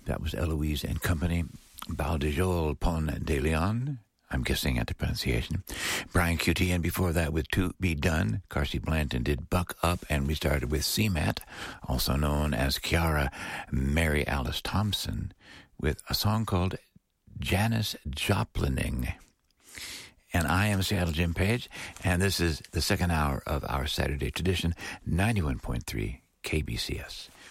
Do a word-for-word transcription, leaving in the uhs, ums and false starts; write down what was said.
That was Eloise and Company. Baldejol Pon de Leon. I'm guessing at the pronunciation. Brian Q T, and before that with To Be Done, Carsey Blanton did Buck Up, and we started with C MAT, also known as Kiara Mary Alice Thompson, with a song called Janis Joplining. And I am Seattle Jim Page, and this is the second hour of our Saturday tradition, ninety-one point three K B C S.